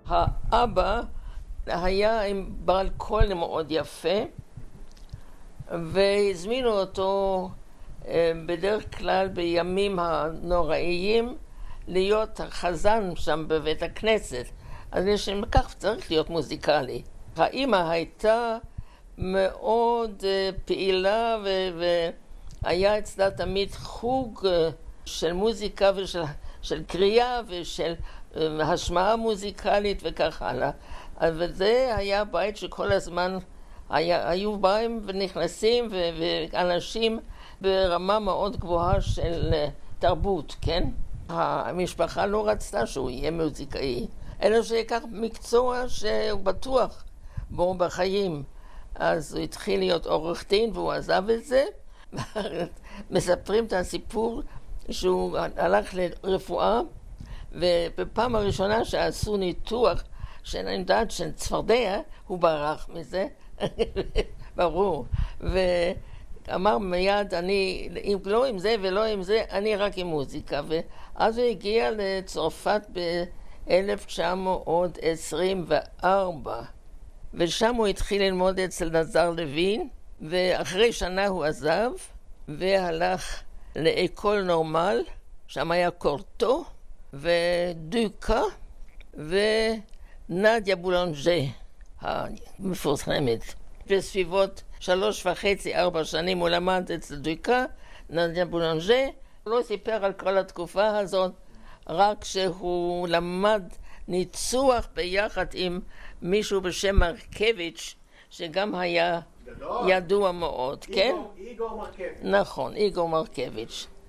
האבא היה עם בעל קול מאוד יפה, והזמינו אותו בדרך כלל בימים הנוראיים להיות החזן שם בבית הכנסת. אז לשם כך צריך להיות מוזיקלי. האמא הייתה מאוד פעילה והיה אצלה תמיד חוג של מוזיקה ושל קריאה ושל השמעה מוזיקלית וכך הלאה. וזה היה בית שכל הזמן היו באים ונכנסים ואנשים ברמה מאוד גבוהה של תרבות, כן? המשפחה לא רצתה שהוא יהיה מוזיקאי, אלא שיקח מקצוע שהוא בטוח בו בחיים. אז הוא התחיל להיות עורך דין והוא עזב את זה. מספרים את הסיפור שהוא הלך לרפואה, ובפעם הראשונה שעשו ניתוח של עמדת של צפרדע, הוא ברח מזה, ברור. ואמר מיד, אני לא עם זה ולא עם זה, אני רק עם מוזיקה. ואז הוא הגיע לצרפת ב-1924, ושם הוא התחיל ללמוד אצל נזר לוין, ואחרי שנה הוא עזב והלך לאקול נורמל, שם היה קורטו ודוקה ונדיה בולנג'ה המפורסמת. בסביבות 3.5-4 שנים הוא למד אצל דוקה, נדיה בולנג'ה. הוא לא סיפר על כל התקופה הזאת, רק שהוא למד ניצוח ביחד עם מישהו בשם מרקביץ', שגם היה ידוע מאוד, כן? איגור מרקביץ'. נכון, איגור מרקביץ'.